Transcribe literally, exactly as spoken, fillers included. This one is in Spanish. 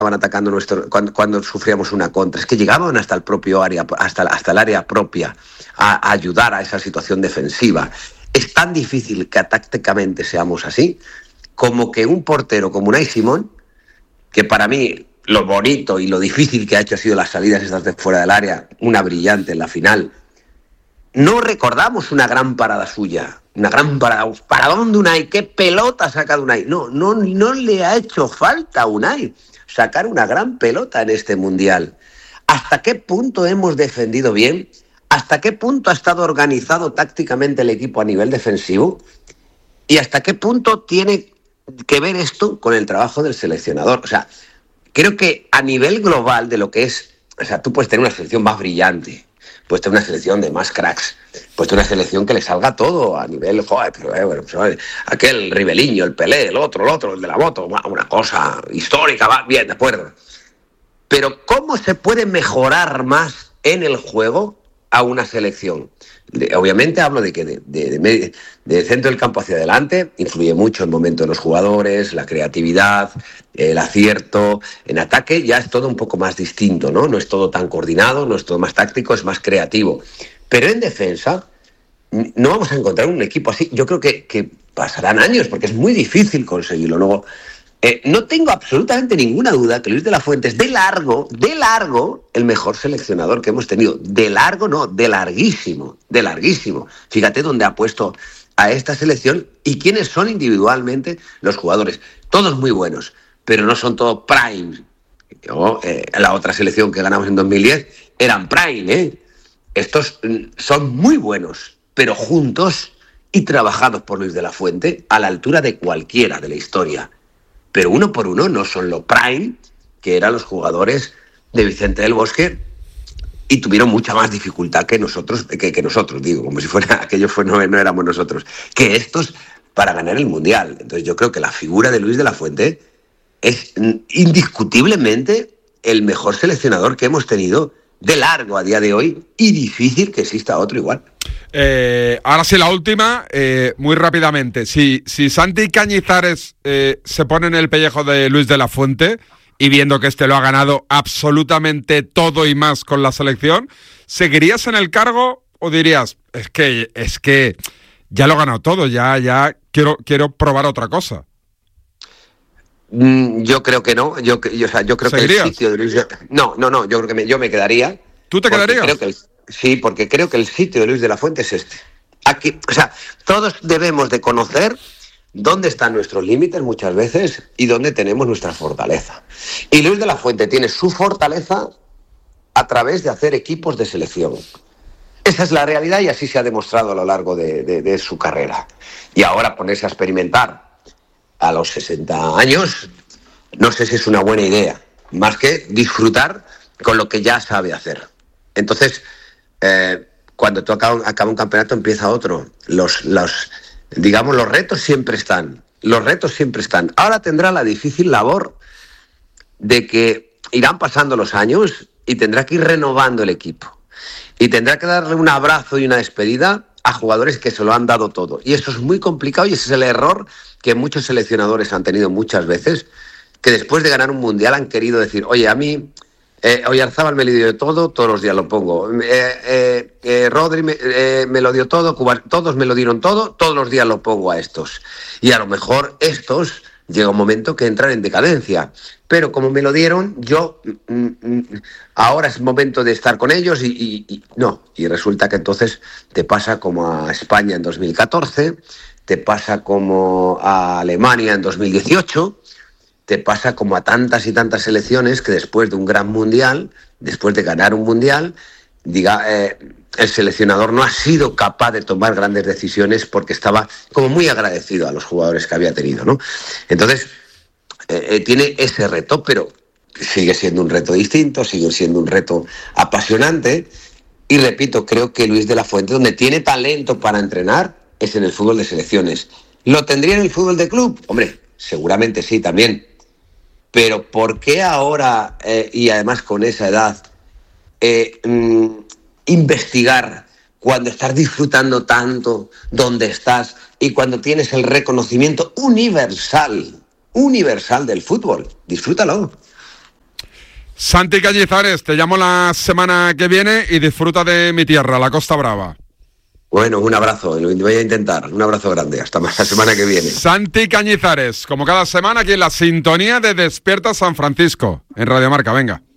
estaban atacando nuestro, cuando, cuando sufríamos una contra, es que llegaban hasta el propio área, hasta, hasta el área propia a, a ayudar a esa situación defensiva. Es tan difícil que tácticamente seamos así, como que un portero como Unai Simón, que para mí lo bonito y lo difícil que ha hecho ha sido las salidas estas de fuera del área, una brillante en la final, no recordamos una gran parada suya, una gran parada. ¿Para dónde Unai? ¿Qué pelota ha sacado Unai? No, no, no le ha hecho falta a Unai sacar una gran pelota en este Mundial. ¿Hasta qué punto hemos defendido bien? ¿Hasta qué punto ha estado organizado tácticamente el equipo a nivel defensivo? ¿Y hasta qué punto tiene que ver esto con el trabajo del seleccionador? O sea, creo que a nivel global de lo que es... O sea, tú puedes tener una selección más brillante, puedes tener una selección de más cracks, puedes tener una selección que le salga todo a nivel... Joder, pero eh, bueno, pues, aquel Riveliño, el Pelé, el otro, el otro, el de la moto, una cosa histórica, va bien, de acuerdo. Pero ¿cómo se puede mejorar más en el juego a una selección? De, obviamente hablo de que de, de, de, de centro del campo hacia adelante influye mucho el momento de los jugadores, la creatividad, el acierto. En ataque ya es todo un poco más distinto, ¿no? No es todo tan coordinado, no es todo más táctico, es más creativo. Pero en defensa no vamos a encontrar un equipo así. Yo creo que, que pasarán años porque es muy difícil conseguirlo. Luego, Eh, no tengo absolutamente ninguna duda que Luis de la Fuente es de largo, de largo, el mejor seleccionador que hemos tenido. De largo no, de larguísimo, de larguísimo. Fíjate dónde ha puesto a esta selección y quiénes son individualmente los jugadores. Todos muy buenos, pero no son todos prime. Yo, eh, la otra selección que ganamos en dos mil diez eran prime, ¿eh? Estos mm, son muy buenos, pero juntos y trabajados por Luis de la Fuente a la altura de cualquiera de la historia. Pero uno por uno no son lo prime que eran los jugadores de Vicente del Bosque y tuvieron mucha más dificultad que nosotros, que, que nosotros, digo, como si fuera aquellos fue, no, no éramos nosotros, que estos para ganar el Mundial. Entonces yo creo que la figura de Luis de la Fuente es indiscutiblemente el mejor seleccionador que hemos tenido de largo a día de hoy y difícil que exista otro igual. Eh, ahora sí, la última, eh, muy rápidamente. Si, si Santi Cañizares eh, se pone en el pellejo de Luis de la Fuente y viendo que este lo ha ganado absolutamente todo y más con la selección, ¿seguirías en el cargo o dirías, es que, es que ya lo he ganado todo, ya, ya quiero, quiero probar otra cosa? Mm, yo creo que no. Yo, yo, o sea, yo creo ¿Seguirías? que el sitio de Luis de... No, no, no. Yo creo que me, yo me quedaría. ¿Tú te quedarías? Creo que el... Sí, porque creo que el sitio de Luis de la Fuente es este. Aquí, o sea, todos debemos de conocer dónde están nuestros límites muchas veces y dónde tenemos nuestra fortaleza. Y Luis de la Fuente tiene su fortaleza a través de hacer equipos de selección. Esa es la realidad y así se ha demostrado a lo largo de, de, de su carrera. Y ahora ponerse a experimentar a los sesenta años, no sé si es una buena idea, más que disfrutar con lo que ya sabe hacer. Entonces, eh, cuando tú acaba, acaba un campeonato, empieza otro. Los, los, digamos, los retos siempre están. Los retos siempre están. Ahora tendrá la difícil labor de que irán pasando los años y tendrá que ir renovando el equipo. Y tendrá que darle un abrazo y una despedida a jugadores que se lo han dado todo. Y eso es muy complicado y ese es el error que muchos seleccionadores han tenido muchas veces, que después de ganar un mundial han querido decir, oye, a mí, eh, Oyarzábal me lo dio todo, todos los días lo pongo. Eh, eh, eh, Rodri me, eh, me lo dio todo, Cuba, todos me lo dieron todo, todos los días lo pongo a estos. Y a lo mejor estos llega un momento que entran en decadencia. Pero como me lo dieron, yo mm, mm, ahora es momento de estar con ellos y, y, y no. Y resulta que entonces te pasa como a España en dos mil catorce, te pasa como a Alemania en dos mil dieciocho, te pasa como a tantas y tantas selecciones que después de un gran mundial, después de ganar un mundial, diga, eh, el seleccionador no ha sido capaz de tomar grandes decisiones porque estaba como muy agradecido a los jugadores que había tenido, ¿no? Entonces, eh, eh, tiene ese reto, pero sigue siendo un reto distinto, sigue siendo un reto apasionante. Y repito, creo que Luis de la Fuente, donde tiene talento para entrenar, es en el fútbol de selecciones. ¿Lo tendría en el fútbol de club? Hombre, seguramente sí, también. Pero ¿por qué ahora, eh, y además con esa edad, eh, mmm, investigar cuando estás disfrutando tanto donde estás y cuando tienes el reconocimiento universal, universal del fútbol? Disfrútalo. Santi Cañizares, te llamo la semana que viene y disfruta de mi tierra, la Costa Brava. Bueno, un abrazo, lo voy a intentar. Un abrazo grande, hasta la semana que viene. Santi Cañizares, como cada semana aquí en la sintonía de Despierta San Francisco, en Radio Marca, venga.